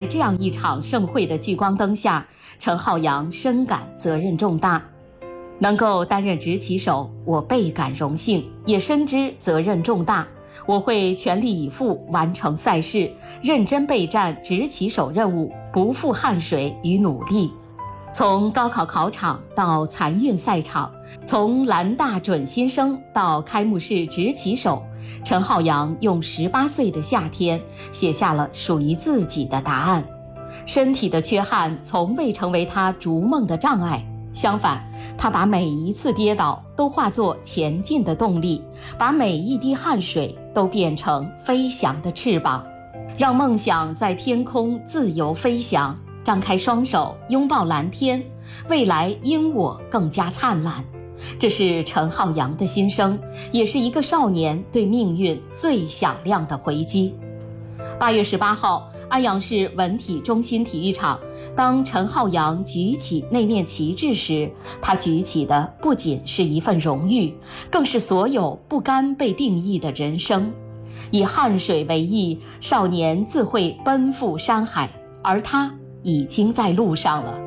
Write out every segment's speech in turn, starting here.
这样一场盛会的聚光灯下，陈浩洋深感责任重大。能够担任执旗手，我倍感荣幸，也深知责任重大。我会全力以赴完成赛事，认真备战执旗手任务，不负汗水与努力。从高考考场到残运赛场，从蓝大准新生到开幕式执旗手，陈浩洋用18岁的夏天写下了属于自己的答案。身体的缺憾从未成为他逐梦的障碍，相反，他把每一次跌倒都化作前进的动力，把每一滴汗水都变成飞翔的翅膀，让梦想在天空自由飞翔。张开双手拥抱蓝天，未来因我更加灿烂。这是陈浩洋的心声，也是一个少年对命运最响亮的回击。8月18号，安阳市文体中心体育场，当陈浩洋举起那面旗帜时，他举起的不仅是一份荣誉，更是所有不甘被定义的人生。以汗水为翼，少年自会奔赴山海，而他已经在路上了。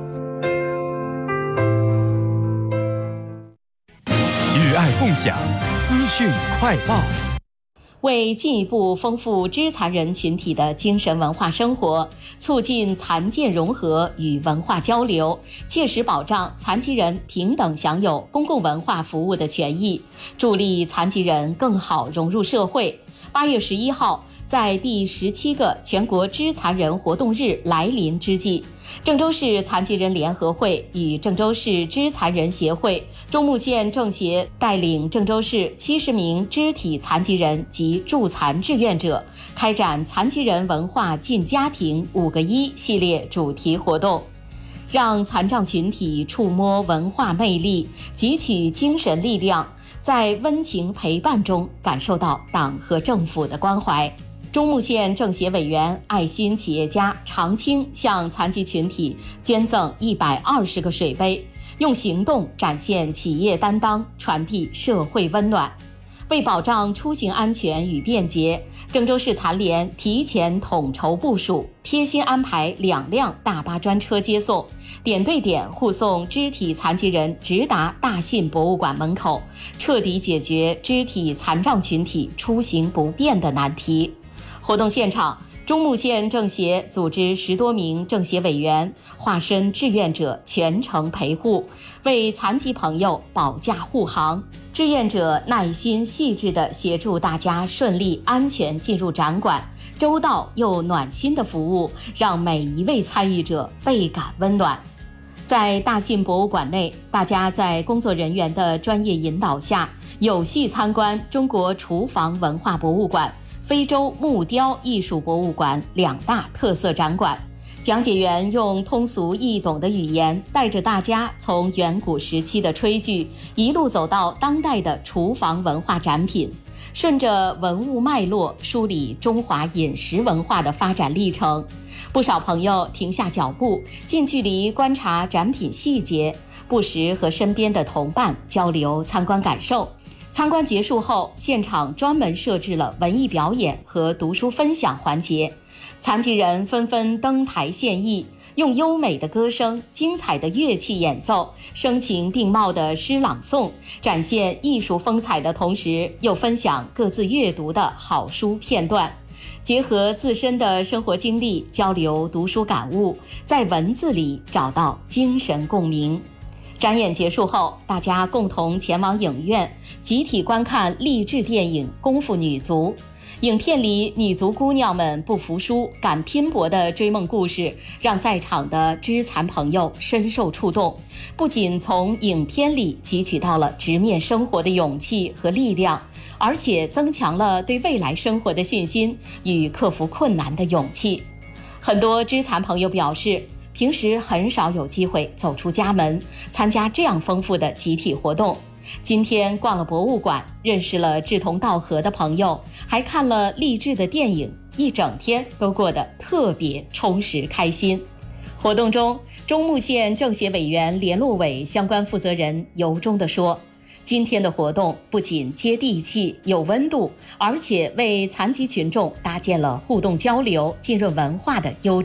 与爱共享，资讯快报。 为进一步丰富肢残人群体的精神文化生活，促进残健融合与文化交流，切实保障残疾人平等享有公共文化服务的权益，助力残疾人更好融入社会。8月11号，在第17个全国肢残人活动日来临之际，郑州市残疾人联合会与郑州市肢残人协会、中牟县政协带领郑州市70名肢体残疾人及助残志愿者，开展残疾人文化进家庭5个1系列主题活动，让残障群体触摸文化魅力，汲取精神力量，在温情陪伴中感受到党和政府的关怀。中牟县政协委员、爱心企业家常青向残疾群体捐赠120个水杯，用行动展现企业担当，传递社会温暖。为保障出行安全与便捷，郑州市残联提前统筹部署，贴心安排2辆大巴专车接送，点对点护送肢体残疾人直达大信博物馆门口，彻底解决肢体残障群体出行不便的难题。活动现场，中牟县政协组织10多名政协委员化身志愿者，全程陪护，为残疾朋友保驾护航。志愿者耐心细致地协助大家顺利安全进入展馆，周到又暖心的服务让每一位参与者倍感温暖。在大信博物馆内，大家在工作人员的专业引导下，有序参观中国厨房文化博物馆、非洲木雕艺术博物馆2大特色展馆。讲解员用通俗易懂的语言，带着大家从远古时期的炊具一路走到当代的厨房文化展品，顺着文物脉络梳理中华饮食文化的发展历程。不少朋友停下脚步，近距离观察展品细节，不时和身边的同伴交流参观感受。参观结束后，现场专门设置了文艺表演和读书分享环节，残疾人纷纷登台献艺，用优美的歌声、精彩的乐器演奏、声情并茂的诗朗诵，展现艺术风采的同时，又分享各自阅读的好书片段，结合自身的生活经历，交流读书感悟，在文字里找到精神共鸣。展演结束后，大家共同前往影院，集体观看励志电影《功夫女足》。影片里女足姑娘们不服输、敢拼搏的追梦故事，让在场的肢残朋友深受触动，不仅从影片里汲取到了直面生活的勇气和力量，而且增强了对未来生活的信心与克服困难的勇气。很多肢残朋友表示，平时很少有机会走出家门，参加这样丰富的集体活动。今天逛了博物馆，认识了志同道合的朋友，还看了励志的电影，一整天都过得特别充实开心。活动中，中牟县政协委员联络委相关负责人由衷地说，今天的活动不仅接地气有温度，而且为残疾群众搭建了互动交流、浸润文化的优质